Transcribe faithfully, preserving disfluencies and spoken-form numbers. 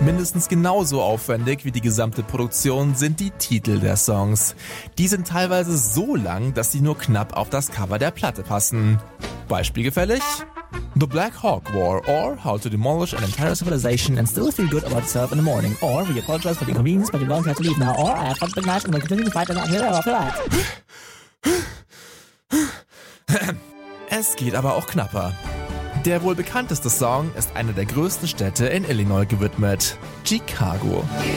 Mindestens genauso aufwendig wie die gesamte Produktion sind die Titel der Songs. Die sind teilweise so lang, dass sie nur knapp auf das Cover der Platte passen. Beispielgefällig? The Black Hawk War or How to Demolish an Entire Civilization and still feel good about yourself in the morning. Or we apologize for the inconvenience, but you won't have to leave now. Or I have fun big night and we'll continue to fight until after that. Es geht aber auch knapper. Der wohl bekannteste Song ist einer der größten Städte in Illinois gewidmet: Chicago.